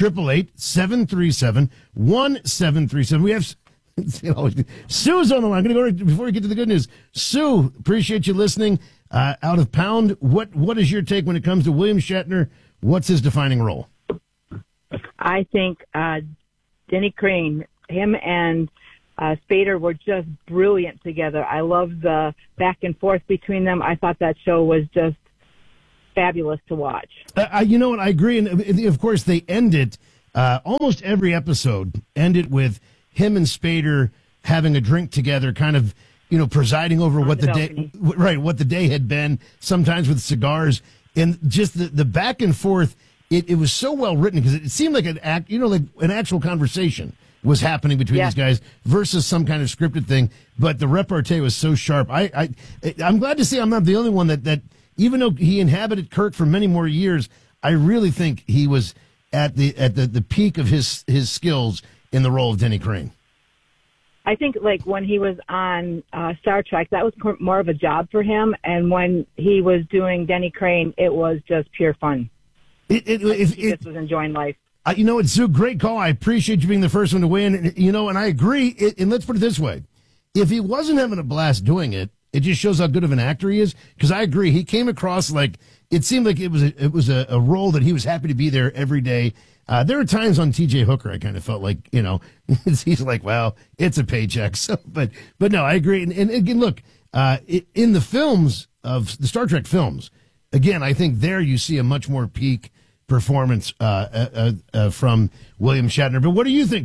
888-737-1737. We have Sue's on the line. I'm going to go before we get to the good news. Sue, appreciate you listening. Out of Pound, what is your take when it comes to William Shatner? What's his defining role? I think Denny Crane, him and Spader were just brilliant together. I love the back and forth between them. I thought that show was just fabulous to watch. You know what? I agree. And of course, they end it, almost every episode ended with him and Spader having a drink together, kind of, presiding over what the day had been, sometimes with cigars, and just the back and forth. It was so well written because it seemed like an actual conversation was happening between these guys versus some kind of scripted thing. But the repartee was so sharp. I'm glad to see I'm not the only one that even though he inhabited Kirk for many more years, I really think he was at the peak of his skills in the role of Denny Crane. I think when he was on Star Trek, that was more of a job for him. And when he was doing Denny Crane, it was just pure fun. He just was enjoying life. It's a great call. I appreciate you being the first one to weigh in. And I agree. And let's put it this way. If he wasn't having a blast doing it, it just shows how good of an actor he is. Because I agree. He came across it seemed like it was a role that he was happy to be there every day. There were times on TJ Hooker I kind of felt like, he's like, well, it's a paycheck. So, but no, I agree. And again, look, in the films of the Star Trek films, again, I think there you see a much more peak performance from William Shatner. But what do you think?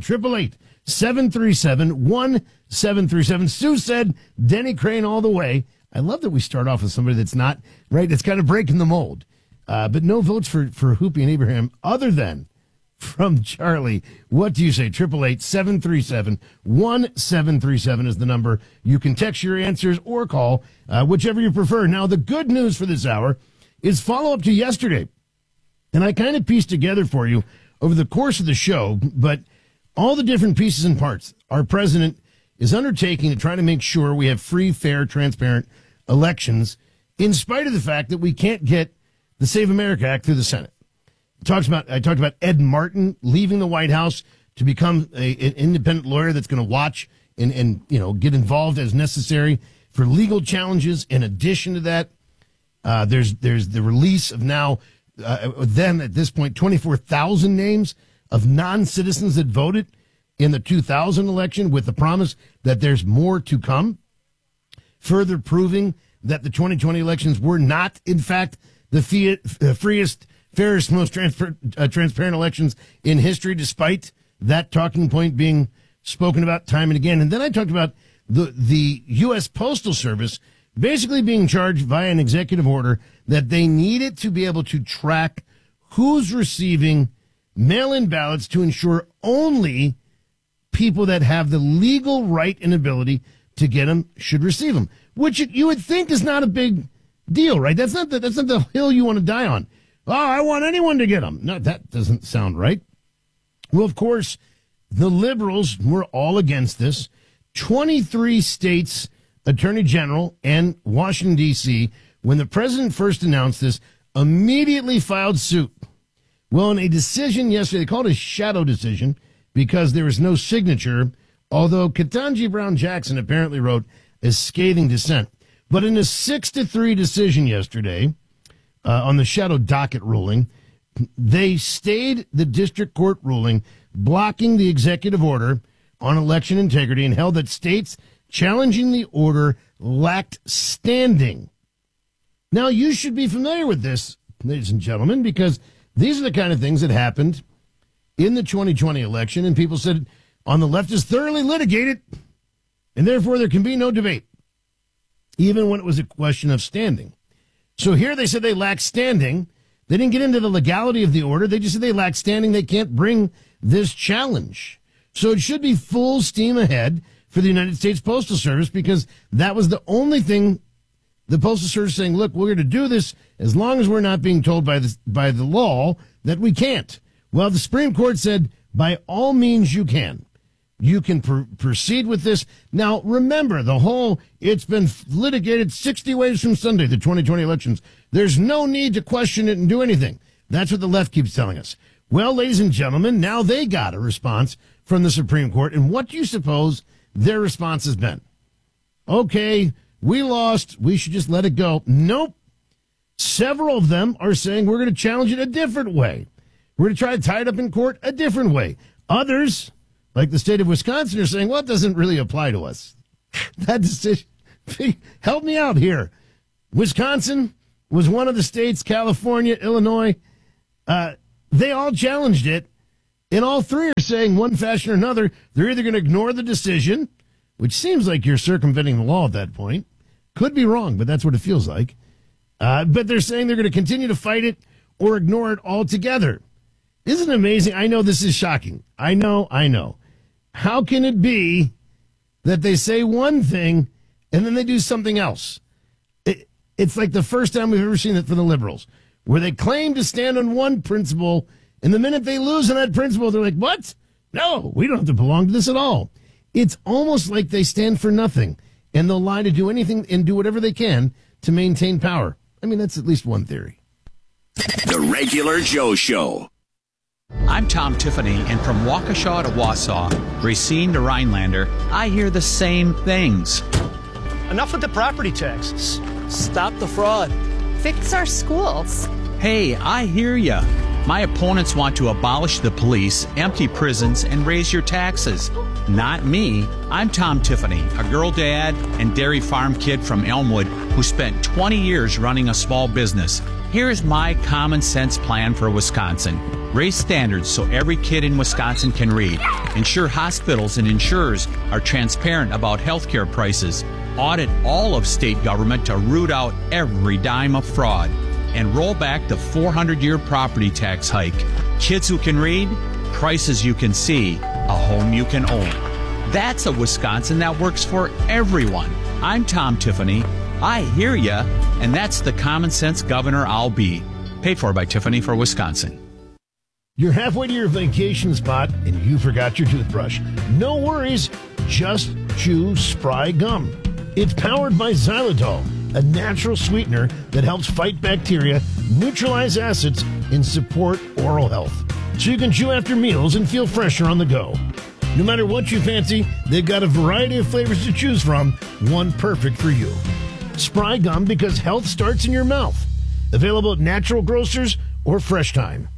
888-737-1737. Sue said Denny Crane all the way. I love that we start off with somebody that's not, right, that's kind of breaking the mold. But no votes for Hoopy and Abraham other than from Charlie. What do you say? 888-737-1737 is the number. You can text your answers or call, whichever you prefer. Now, the good news for this hour is follow-up to yesterday. And I kind of pieced together for you over the course of the show, but all the different pieces and parts our president is undertaking to try to make sure we have free, fair, transparent elections, in spite of the fact that we can't get the Save America Act through the Senate. I talked about Ed Martin leaving the White House to become an independent lawyer that's going to watch and get involved as necessary for legal challenges. In addition to that, there's the release of now, then at this point, 24,000 names of non-citizens that voted in the 2000 election, with the promise that there's more to come, further proving that the 2020 elections were not, in fact, the freest, fairest, most transparent elections in history, despite that talking point being spoken about time and again. And then I talked about the U.S. Postal Service basically being charged via an executive order that they needed to be able to track who's receiving mail-in ballots to ensure only people that have the legal right and ability to get them should receive them, which you would think is not a big deal, right? That's not the hill you want to die on. Oh, I want anyone to get them. No, that doesn't sound right. Well, of course, the liberals were all against this. 23 states attorney general and Washington, D.C., when the president first announced this, immediately filed suit. Well, in a decision yesterday, they called it a shadow decision because there was no signature, although Ketanji Brown Jackson apparently wrote a scathing dissent. But in a 6-3 decision yesterday on the shadow docket ruling, they stayed the district court ruling blocking the executive order on election integrity and held that states challenging the order lacked standing. Now, you should be familiar with this, ladies and gentlemen, because these are the kind of things that happened in the 2020 election, and people said on the left is thoroughly litigated, and therefore there can be no debate, even when it was a question of standing. So here they said they lack standing. They didn't get into the legality of the order. They just said they lack standing. They can't bring this challenge. So it should be full steam ahead for the United States Postal Service because that was the only thing the Postal Service saying, look, we're going to do this as long as we're not being told by the law that we can't. Well, the Supreme Court said, by all means you can. You can proceed with this. Now, remember, it's been litigated 60 ways from Sunday, the 2020 elections. There's no need to question it and do anything. That's what the left keeps telling us. Well, ladies and gentlemen, now they got a response from the Supreme Court. And what do you suppose their response has been? Okay, we lost. We should just let it go. Nope. Several of them are saying we're going to challenge it a different way. We're going to try to tie it up in court a different way. Others, like the state of Wisconsin, are saying, well, it doesn't really apply to us. That decision, help me out here. Wisconsin was one of the states, California, Illinois, they all challenged it, and all three are saying one fashion or another, they're either going to ignore the decision, which seems like you're circumventing the law at that point. Could be wrong, but that's what it feels like. But they're saying they're going to continue to fight it or ignore it altogether. Isn't it amazing? I know this is shocking. I know. How can it be that they say one thing and then they do something else? It's like the first time we've ever seen it for the liberals, where they claim to stand on one principle, and the minute they lose on that principle, they're like, what? No, we don't have to belong to this at all. It's almost like they stand for nothing, and they'll lie to do anything and do whatever they can to maintain power. I mean, that's at least one theory. The Regular Joe Show. I'm Tom Tiffany, and from Waukesha to Wausau, Racine to Rhinelander, I hear the same things. Enough with the property taxes. Stop the fraud. Fix our schools. Hey, I hear ya. My opponents want to abolish the police, empty prisons, and raise your taxes. Not me. I'm Tom Tiffany, a girl dad and dairy farm kid from Elmwood who spent 20 years running a small business. Here's my common sense plan for Wisconsin. Raise standards so every kid in Wisconsin can read. Ensure hospitals and insurers are transparent about healthcare prices. Audit all of state government to root out every dime of fraud. And roll back the 400-year property tax hike. Kids who can read, prices you can see, a home you can own. That's a Wisconsin that works for everyone. I'm Tom Tiffany. I hear ya, and that's the common sense governor I'll be. Paid for by Tiffany for Wisconsin. You're halfway to your vacation spot and you forgot your toothbrush. No worries, just chew Spry Gum. It's powered by xylitol, a natural sweetener that helps fight bacteria, neutralize acids, and support oral health. So you can chew after meals and feel fresher on the go. No matter what you fancy, they've got a variety of flavors to choose from, one perfect for you. Spry Gum, because health starts in your mouth. Available at natural grocers or Fresh Time.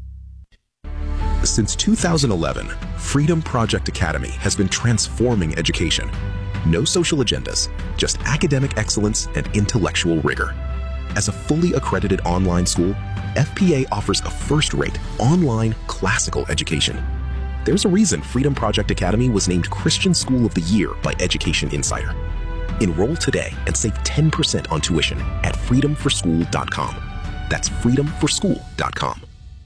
Since 2011, Freedom Project Academy has been transforming education. No social agendas, just academic excellence and intellectual rigor. As a fully accredited online school, FPA offers a first-rate online classical education. There's a reason Freedom Project Academy was named Christian School of the Year by Education Insider. Enroll today and save 10% on tuition at freedomforschool.com. That's freedomforschool.com.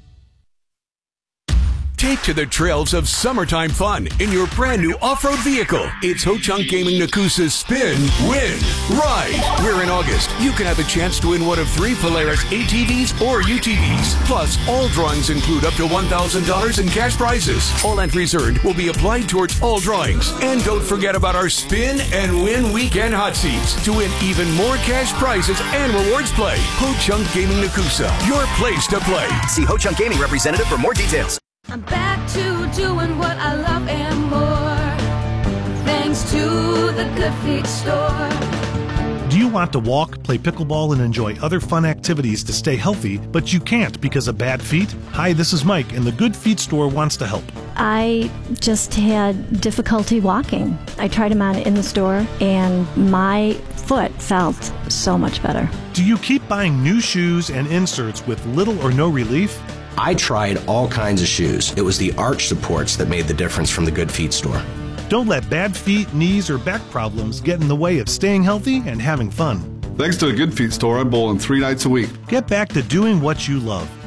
Take to the trails of summertime fun in your brand new off-road vehicle. It's Ho-Chunk Gaming Nakusa's Spin, Win, Ride. Where in August, you can have a chance to win one of 3 Polaris ATVs or UTVs. Plus, all drawings include up to $1,000 in cash prizes. All entries earned will be applied towards all drawings. And don't forget about our Spin and Win Weekend Hot Seats to win even more cash prizes and rewards play. Ho-Chunk Gaming Nakusa, your place to play. See Ho-Chunk Gaming representative for more details. I'm back to doing what I love and more, thanks to the Good Feet store. Do you want to walk, play pickleball, and enjoy other fun activities to stay healthy, but you can't because of bad feet? Hi, this is Mike, and the Good Feet store wants to help. I just had difficulty walking. I tried them on in the store, and my foot felt so much better. Do you keep buying new shoes and inserts with little or no relief? I tried all kinds of shoes. It was the arch supports that made the difference from the Good Feet store. Don't let bad feet, knees, or back problems get in the way of staying healthy and having fun. Thanks to the Good Feet store, I bowl in 3 nights a week. Get back to doing what you love.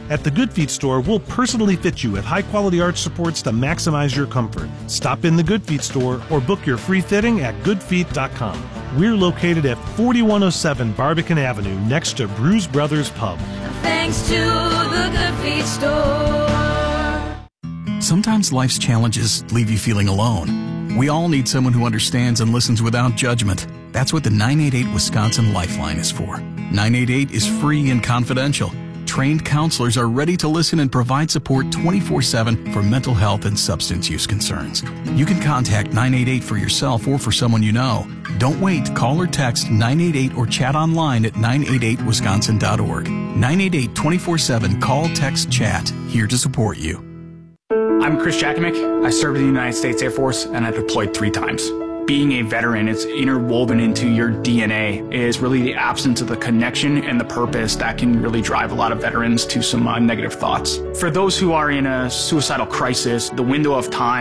At the Good Feet store, we'll personally fit you with high-quality arch supports to maximize your comfort. Stop in the Good Feet store or book your free fitting at goodfeet.com. We're located at 4107 Barbican Avenue, next to Bruise Brothers Pub. Thanks to the Good Feet store. Sometimes life's challenges leave you feeling alone. We all need someone who understands and listens without judgment. That's what the 988 Wisconsin Lifeline is for. 988 is free and confidential. Trained counselors are ready to listen and provide support 24/7 for mental health and substance use concerns. You can contact 988 for yourself or for someone you know. Don't wait. Call or text 988 or chat online at 988wisconsin.org. 988 24/7 call, text, chat. Here to support you. I'm Chris Jakimick. I served in the United States Air Force and I deployed 3 times. Being a veteran, it's interwoven into your DNA, is really the absence of the connection and the purpose that can really drive a lot of veterans to some negative thoughts. For those who are in a suicidal crisis, the window of time